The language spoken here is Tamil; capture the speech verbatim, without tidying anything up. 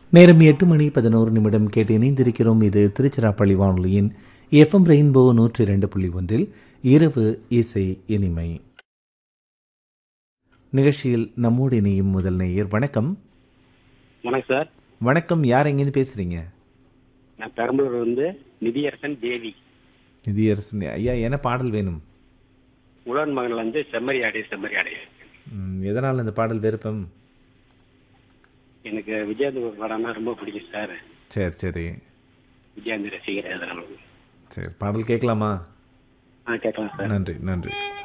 நேரம் எட்டு மணி பதினோரு நிமிடம் கேட்டு இணைந்திருக்கிறோம். இது திருச்சிராப்பள்ளி வானொலியின் எஃப்எம் ரெயின்போ நூற்றி இரண்டு புள்ளி ஒன்றில் இரவு இசை இனிமை நிகழ்ச்சியில் நம்மோடு இணையும் முதல் நேயர். வணக்கம். வணக்கம் சார். வணக்கம். யார் எங்கேருந்து பேசுறீங்க? நான் பெரம்பலூர் வந்து நிதியரசன் தேவி. நிதியரசன் ஐயா, என்ன பாடல் வேணும்? உலன் மகன்ல வந்து செம்மறி ஆடை செம்மறி ஆடை. எதனால் இந்த பாடல் விருப்பம்? எனக்கு விஜயாந்தி படம்னா ரொம்ப பிடிக்கும் சார். சரி சரி. விஜயாந்தி ரசிகர். சரி, பாடல் கேட்கலாமா? ஆ கேட்கலாம் சார். நன்றி நன்றி.